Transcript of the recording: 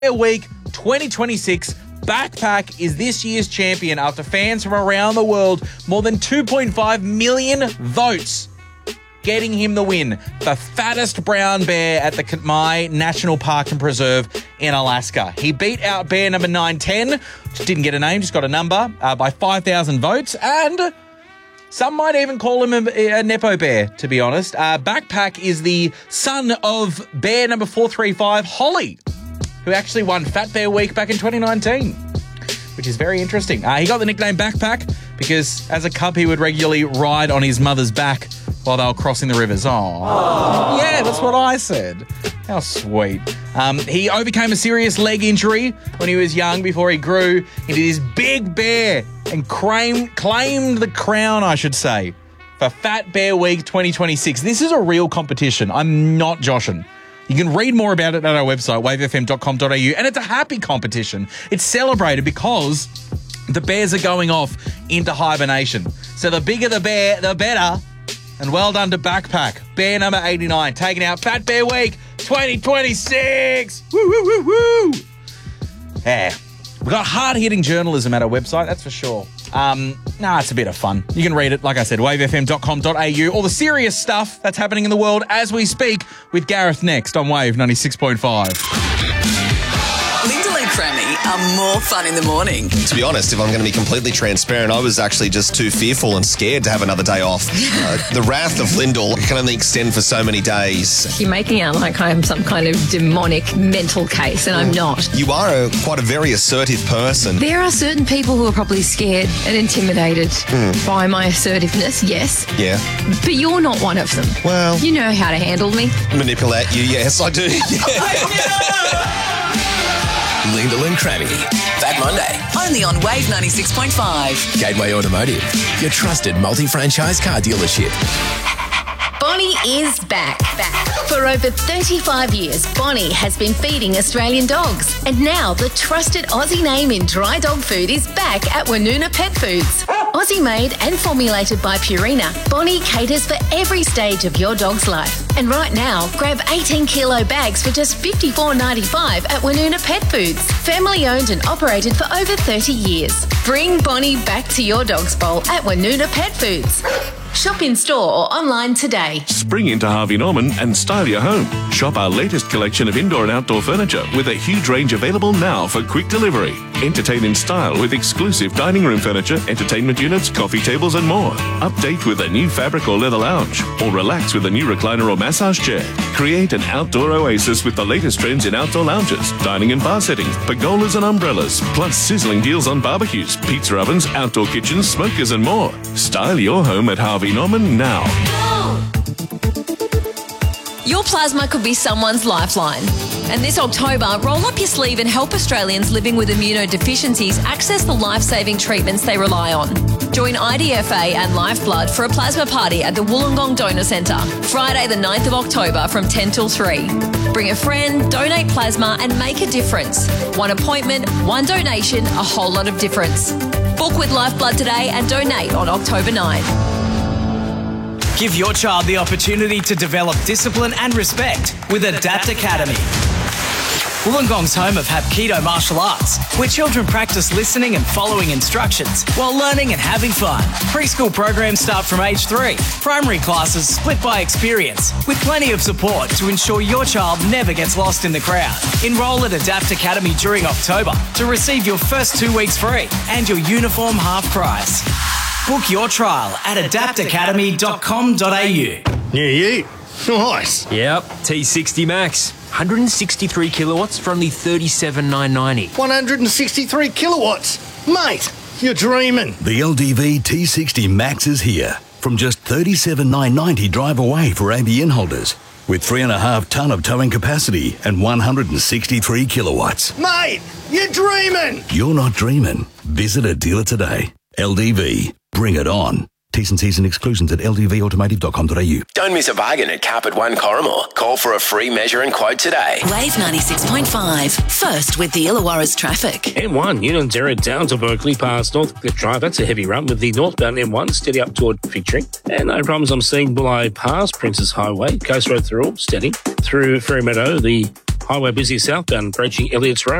Week 2026, Backpack is this year's champion after fans from around the world, more than 2.5 million votes, getting him the win. The fattest brown bear at the Katmai National Park and Preserve in Alaska. He beat out bear number 910, which didn't get a name, just got a number, by 5,000 votes, and some might even call him a Nepo bear, to be honest. Backpack is the son of bear number 435, Holly, who actually won Fat Bear Week back in 2019, which is very interesting. He got the nickname Backpack because as a cub, he would regularly ride on his mother's back while they were crossing the rivers. Oh, yeah, that's what I said. How sweet. He overcame a serious leg injury when he was young before he grew into this big bear and claimed the crown, I should say, for Fat Bear Week 2026. This is a real competition. I'm not joshing. You can read more about it at our website, wavefm.com.au, and it's a happy competition. It's celebrated because the bears are going off into hibernation. So the bigger the bear, the better. And well done to Backpack, bear number 89, taking out Fat Bear Week 2026. Woo, woo, woo, woo. Yeah, we've got hard-hitting journalism at our website, that's for sure. It's a bit of fun. You can read it, like I said, wavefm.com.au. All the serious stuff that's happening in the world as we speak with Gareth next on Wave 96.5. Lyndall and Crammy are more fun in the morning. To be honest, if I'm going to be completely transparent, I was actually just too fearful and scared to have another day off. The wrath of Lyndall can only extend for so many days. You're making out like I'm some kind of demonic mental case, and I'm not. You are quite a very assertive person. There are certain people who are probably scared and intimidated by my assertiveness, yes. Yeah. But you're not one of them. Well, you know how to handle me. Manipulate you, yes, I do. Lyndall and Crammy. That Monday. Only on Wave 96.5. Gateway Automotive, your trusted multi-franchise car dealership. Bonnie is back. For over 35 years, Bonnie has been feeding Australian dogs. And now the trusted Aussie name in dry dog food is back at Woonona Pet Foods. Aussie made and formulated by Purina, Bonnie caters for every stage of your dog's life. And right now, grab 18-kilo bags for just $54.95 at Woonona Pet Foods. Family owned and operated for over 30 years. Bring Bonnie back to your dog's bowl at Woonona Pet Foods. Shop in store or online today. Spring into Harvey Norman and style your home. Shop our latest collection of indoor and outdoor furniture with a huge range available now for quick delivery. Entertain in style with exclusive dining room furniture, entertainment units, coffee tables and more. Update with a new fabric or leather lounge, or relax with a new recliner or massage chair. Create an outdoor oasis with the latest trends in outdoor lounges, dining and bar settings, pergolas and umbrellas, plus sizzling deals on barbecues, pizza ovens, outdoor kitchens, smokers and more. Style your home at Harvey Norman now. Your plasma could be someone's lifeline. And this October, roll up your sleeve and help Australians living with immunodeficiencies access the life-saving treatments they rely on. Join IDFA and Lifeblood for a plasma party at the Wollongong Donor Centre, Friday the 9th of October from 10 till 3. Bring a friend, donate plasma and make a difference. One appointment, one donation, a whole lot of difference. Book with Lifeblood today and donate on October 9. Give your child the opportunity to develop discipline and respect with Adapt Academy. Wollongong's home of Hapkido martial arts, where children practice listening and following instructions while learning and having fun. Preschool programs start from age 3. Primary classes split by experience, with plenty of support to ensure your child never gets lost in the crowd. Enrol at Adapt Academy during October to receive your first 2 weeks free and your uniform half price. Book your trial at adaptacademy.com.au. Yeah. Nice. Yep, T60 Max. 163 kilowatts for only $37,990. 163 kilowatts? Mate, you're dreaming. The LDV T60 Max is here. From just $37,990 drive away for ABN holders. With 3.5 tonne of towing capacity and 163 kilowatts. Mate, you're dreaming. You're not dreaming. Visit a dealer today. LDV. Bring it on. T's and C's and exclusions at ldvautomotive.com.au. Don't miss a bargain at Carpet One Corrimal. Call for a free measure and quote today. Wave 96.5. First with the Illawarra's traffic. M1, Unanderra down to Berkeley past Northcliffe Drive. That's a heavy run with the northbound M1 steady up toward Victory. And no problems I'm seeing Bulli past Princes Highway. Coast Road through steady. Through Ferry Meadow, the Highway busy southbound approaching Elliots Road.